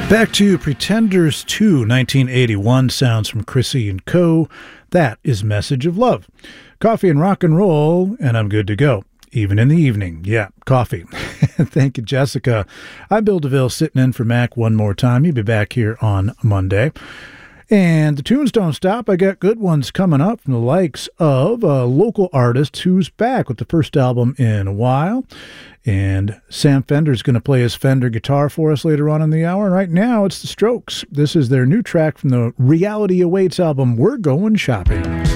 Back to Pretenders 2, 1981, sounds from Chrissy & Co. That is Message of Love. Coffee and rock and roll, and I'm good to go. Even in the evening. Yeah, coffee. Thank you, Jessica. I'm Bill DeVille, sitting in for Mac one more time. He'll be back here on Monday. And the tunes don't stop. I got good ones coming up from the likes of a local artist who's back with the first album in a while. And Sam Fender's going to play his Fender guitar for us later on in the hour. And right now, it's The Strokes. This is their new track from the Reality Awaits album, We're Going Shopping.